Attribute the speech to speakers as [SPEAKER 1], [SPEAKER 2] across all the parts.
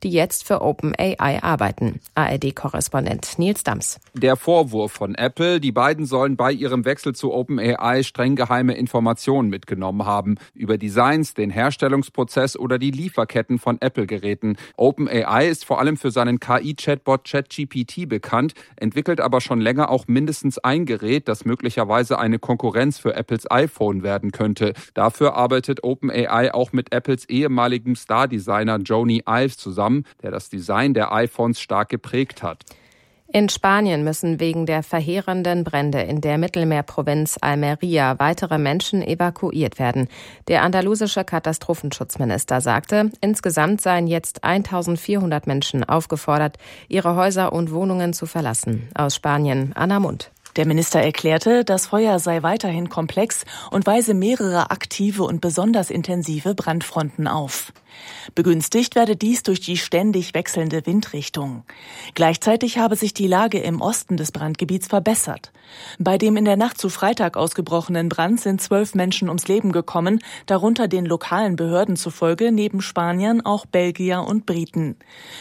[SPEAKER 1] die jetzt für OpenAI arbeiten. ARD-Korrespondent Nils Dams.
[SPEAKER 2] Der Vorwurf von Apple, die beiden sollen bei ihrem Wechsel zu OpenAI streng geheime Informationen mitgenommen haben. Über Designs, den Herstellungsprozess oder die Lieferketten von Apple-Geräten. OpenAI ist vor allem für seinen KI-Chatbot ChatGPT bekannt, entwickelt aber schon länger auch mindestens ein Gerät, das möglicherweise eine Konkurrenz für Apples iPhone werden könnte. Dafür arbeitet OpenAI auch mit Apples ehemaligem Star-Designer Jony Ive zusammen, der das Design der iPhones stark geprägt hat.
[SPEAKER 1] In Spanien müssen wegen der verheerenden Brände in der Mittelmeerprovinz Almería weitere Menschen evakuiert werden. Der andalusische Katastrophenschutzminister sagte, insgesamt seien jetzt 1400 Menschen aufgefordert, ihre Häuser und Wohnungen zu verlassen. Aus Spanien, Anna Mund.
[SPEAKER 3] Der Minister erklärte, das Feuer sei weiterhin komplex und weise mehrere aktive und besonders intensive Brandfronten auf. Begünstigt werde dies durch die ständig wechselnde Windrichtung. Gleichzeitig habe sich die Lage im Osten des Brandgebiets verbessert. Bei dem in der Nacht zu Freitag ausgebrochenen Brand sind 12 Menschen ums Leben gekommen, darunter den lokalen Behörden zufolge neben Spaniern auch Belgier und Briten.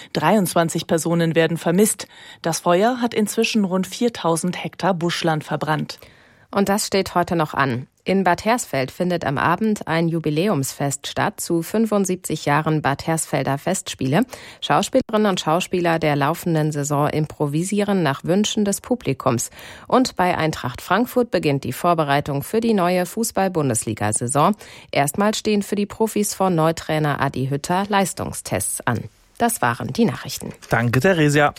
[SPEAKER 3] 23 Personen werden vermisst. Das Feuer hat inzwischen rund 4000 Hektar Buschland verbrannt.
[SPEAKER 1] Und das steht heute noch an. In Bad Hersfeld findet am Abend ein Jubiläumsfest statt zu 75 Jahren Bad Hersfelder Festspiele. Schauspielerinnen und Schauspieler der laufenden Saison improvisieren nach Wünschen des Publikums. Und bei Eintracht Frankfurt beginnt die Vorbereitung für die neue Fußball-Bundesliga-Saison. Erstmal stehen für die Profis von Neutrainer Adi Hütter Leistungstests an. Das waren die Nachrichten.
[SPEAKER 4] Danke, Theresia.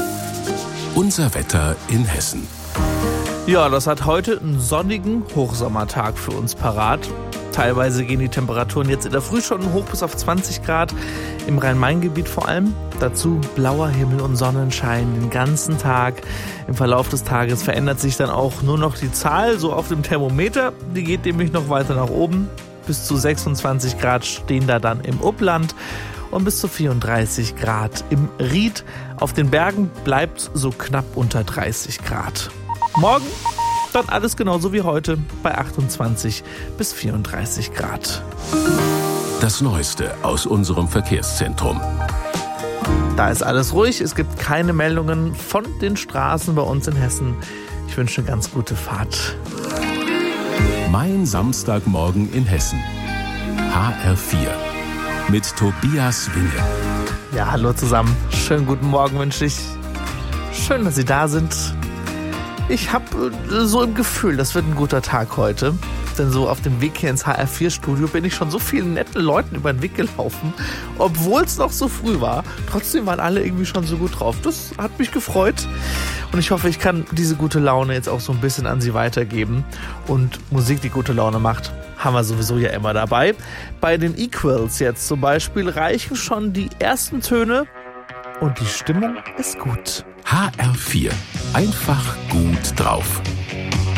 [SPEAKER 5] Unser Wetter in Hessen.
[SPEAKER 4] Ja, das hat heute einen sonnigen Hochsommertag für uns parat. Teilweise gehen die Temperaturen jetzt in der Früh schon hoch bis auf 20 Grad, im Rhein-Main-Gebiet vor allem. Dazu blauer Himmel und Sonnenschein den ganzen Tag. Im Verlauf des Tages verändert sich dann auch nur noch die Zahl, so auf dem Thermometer. Die geht nämlich noch weiter nach oben. Bis zu 26 Grad stehen da dann im Upland und bis zu 34 Grad im Ried. Auf den Bergen bleibt so knapp unter 30 Grad. Morgen dann alles genauso wie heute bei 28 bis 34 Grad.
[SPEAKER 5] Das Neueste aus unserem Verkehrszentrum.
[SPEAKER 4] Da ist alles ruhig, es gibt keine Meldungen von den Straßen bei uns in Hessen. Ich wünsche eine ganz gute Fahrt.
[SPEAKER 5] Mein Samstagmorgen in Hessen. HR4 mit Tobias Winge.
[SPEAKER 4] Ja, hallo zusammen. Schönen guten Morgen wünsche ich. Schön, dass Sie da sind. Ich habe so im Gefühl, das wird ein guter Tag heute. Denn so auf dem Weg hier ins HR4-Studio bin ich schon so vielen netten Leuten über den Weg gelaufen. Obwohl es noch so früh war. Trotzdem waren alle irgendwie schon so gut drauf. Das hat mich gefreut. Und ich hoffe, ich kann diese gute Laune jetzt auch so ein bisschen an Sie weitergeben. Und Musik, die gute Laune macht, haben wir sowieso ja immer dabei. Bei den Equals jetzt zum Beispiel reichen schon die ersten Töne. Und die Stimmung ist gut.
[SPEAKER 5] HR4. Einfach gut drauf.